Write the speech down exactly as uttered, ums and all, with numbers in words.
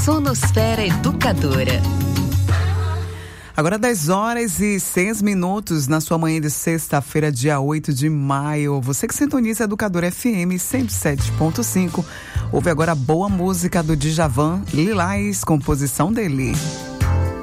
Sonosfera Educadora. Agora dez horas e seis minutos na sua manhã de sexta-feira, dia oito de maio. Você que sintoniza a Educadora F M cento e sete ponto cinco. Ouve agora a boa música do Djavan, Lilás, composição dele.